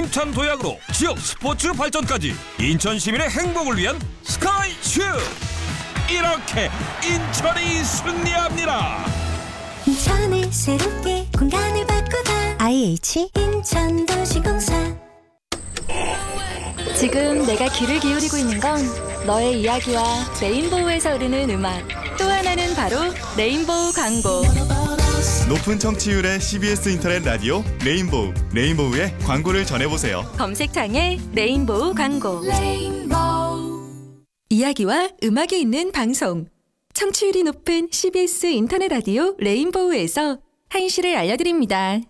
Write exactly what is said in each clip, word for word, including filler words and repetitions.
힘찬 도약으로 지역 스포츠 발전까지 인천 시민의 행복을 위한 스카이슈. 이렇게 인천이 승리합니다. 인천을 새롭게 공간을 바꾸다 아이에이치 인천도시공사. 지금 내가 귀를 기울이고 있는 건 너의 이야기와 레인보우에서 흐르는 음악, 또 하나는 바로 레인보우 광고. 높은 청취율의 씨비에스 인터넷 라디오 레인보우, 레인보우의 광고를 전해보세요. 검색창에 레인보우 광고. 레인보우. 이야기와 음악이 있는 방송. 청취율이 높은 씨비에스 인터넷 라디오 레인보우에서 한시를 알려드립니다.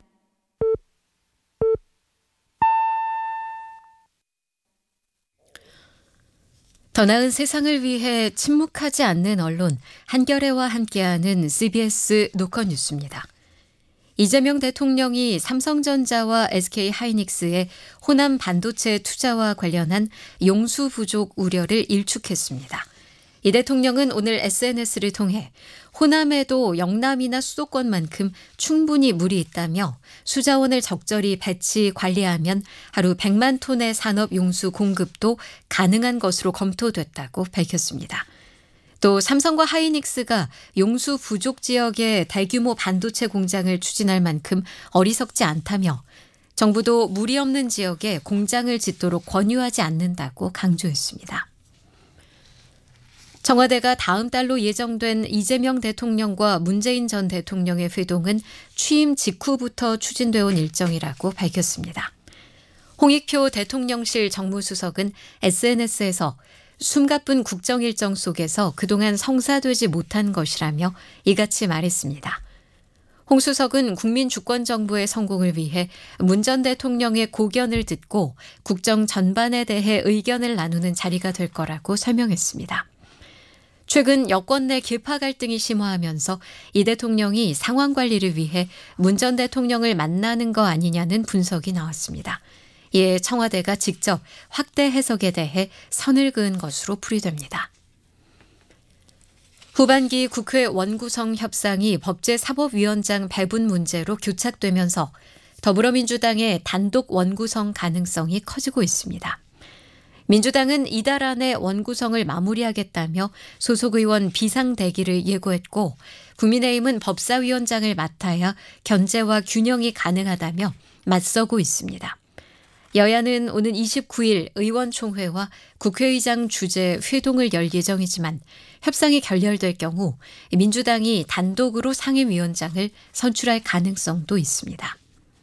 더 나은 세상을 위해 침묵하지 않는 언론, 한겨레와 함께하는 씨비에스 노컷 뉴스입니다. 이재명 대통령이 삼성전자와 에스케이하이닉스의 호남 반도체 투자와 관련한 용수 부족 우려를 일축했습니다. 이 대통령은 오늘 에스엔에스를 통해 호남에도 영남이나 수도권만큼 충분히 물이 있다며 수자원을 적절히 배치 관리하면 하루 백만 톤의 산업 용수 공급도 가능한 것으로 검토됐다고 밝혔습니다. 또 삼성과 하이닉스가 용수 부족 지역에 대규모 반도체 공장을 추진할 만큼 어리석지 않다며 정부도 물이 없는 지역에 공장을 짓도록 권유하지 않는다고 강조했습니다. 청와대가 다음 달로 예정된 이재명 대통령과 문재인 전 대통령의 회동은 취임 직후부터 추진되어 온 일정이라고 밝혔습니다. 홍익표 대통령실 정무수석은 에스엔에스에서 숨가쁜 국정 일정 속에서 그동안 성사되지 못한 것이라며 이같이 말했습니다. 홍 수석은 국민 주권정부의 성공을 위해 문 전 대통령의 고견을 듣고 국정 전반에 대해 의견을 나누는 자리가 될 거라고 설명했습니다. 최근 여권 내 계파 갈등이 심화하면서 이 대통령이 상황 관리를 위해 문 전 대통령을 만나는 거 아니냐는 분석이 나왔습니다. 이에 청와대가 직접 확대 해석에 대해 선을 그은 것으로 풀이됩니다. 후반기 국회 원구성 협상이 법제사법위원장 배분 문제로 교착되면서 더불어민주당의 단독 원구성 가능성이 커지고 있습니다. 민주당은 이달 안에 원구성을 마무리하겠다며 소속 의원 비상대기를 예고했고 국민의힘은 법사위원장을 맡아야 견제와 균형이 가능하다며 맞서고 있습니다. 여야는 오는 이십구일 의원총회와 국회의장 주재 회동을 열 예정이지만 협상이 결렬될 경우 민주당이 단독으로 상임위원장을 선출할 가능성도 있습니다.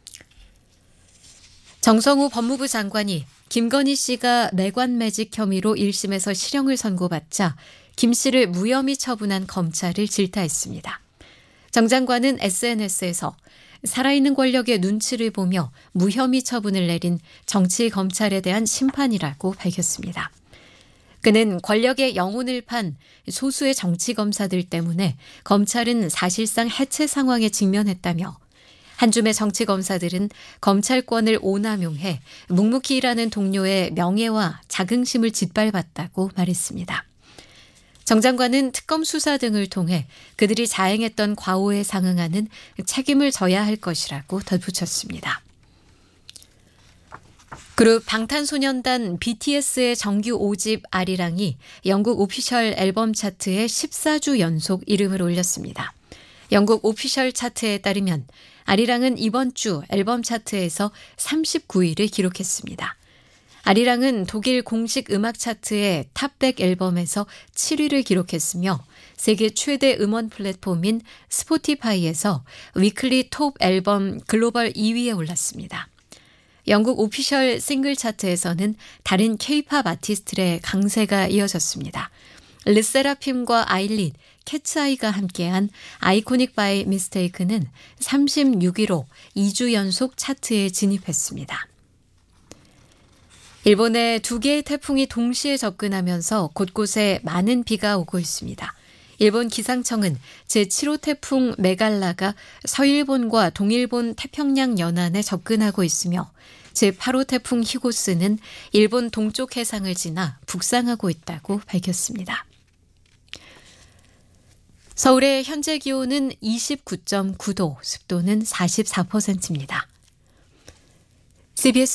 정성우 법무부 장관이 김건희 씨가 매관매직 혐의로 일 심에서 실형을 선고받자 김 씨를 무혐의 처분한 검찰을 질타했습니다. 정 장관은 에스엔에스에서 살아있는 권력의 눈치를 보며 무혐의 처분을 내린 정치 검찰에 대한 심판이라고 밝혔습니다. 그는 권력의 영혼을 판 소수의 정치 검사들 때문에 검찰은 사실상 해체 상황에 직면했다며 한 줌의 정치 검사들은 검찰권을 오남용해 묵묵히 일하는 동료의 명예와 자긍심을 짓밟았다고 말했습니다. 정 장관은 특검 수사 등을 통해 그들이 자행했던 과오에 상응하는 책임을 져야 할 것이라고 덧붙였습니다. 그룹 방탄소년단 비티에스의 정규 오 집 아리랑이 영국 오피셜 앨범 차트에 십사 주 연속 이름을 올렸습니다. 영국 오피셜 차트에 따르면 아리랑은 이번 주 앨범 차트에서 삼십구 위를 기록했습니다. 아리랑은 독일 공식 음악 차트의 탑백 앨범에서 칠 위를 기록했으며 세계 최대 음원 플랫폼인 스포티파이에서 위클리 톱 앨범 글로벌 이 위에 올랐습니다. 영국 오피셜 싱글 차트에서는 다른 케이팝 아티스트의 강세가 이어졌습니다. 르세라핌과 아일릿, 캐츠아이가 함께한 아이코닉 바이 미스테이크는 삼십육 위로 이 주 연속 차트에 진입했습니다. 일본에 두 개의 태풍이 동시에 접근하면서 곳곳에 많은 비가 오고 있습니다. 일본 기상청은 제칠 호 태풍 메갈라가 서일본과 동일본 태평양 연안에 접근하고 있으며 제팔 호 태풍 히고스는 일본 동쪽 해상을 지나 북상하고 있다고 밝혔습니다. 서울의 현재 기온은 이십구 점 구 도, 습도는 사십사 퍼센트입니다. 씨비에스